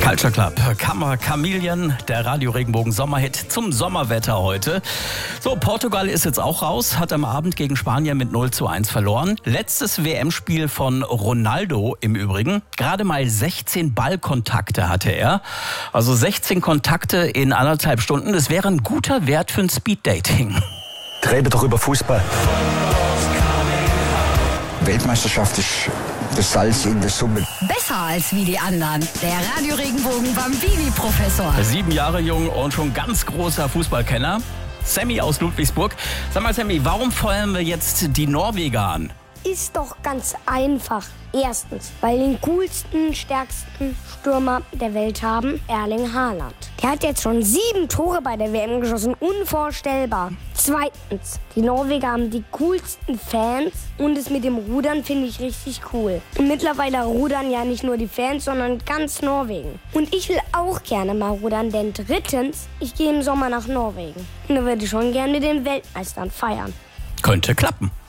Culture Club, Chameleon, der Radio-Regenbogen Sommerhit zum Sommerwetter heute. So, Portugal ist jetzt auch raus, hat am Abend gegen Spanien mit 0:1 verloren. Letztes WM-Spiel von Ronaldo im Übrigen. Gerade mal 16 Ballkontakte hatte er. Also 16 Kontakte in 1,5 Stunden. Das wäre ein guter Wert für ein Speeddating. Rede doch über Fußball. Weltmeisterschaft ist das Salz in der Suppe. Besser als wie die anderen. Der Radio-Regenbogen Bambini-Professor. 7 Jahre jung und schon ganz großer Fußballkenner. Sammy aus Ludwigsburg. Sag mal, Sammy, warum feuern wir jetzt die Norweger an? Ist doch ganz einfach. Erstens, weil wir den coolsten, stärksten Stürmer der Welt haben, Erling Haaland. Der hat jetzt schon 7 Tore bei der WM geschossen. Unvorstellbar. Zweitens, die Norweger haben die coolsten Fans und es mit dem Rudern finde ich richtig cool. Und mittlerweile rudern ja nicht nur die Fans, sondern ganz Norwegen. Und ich will auch gerne mal rudern, denn drittens, ich gehe im Sommer nach Norwegen. Und da würde ich schon gerne mit den Weltmeistern feiern. Könnte klappen.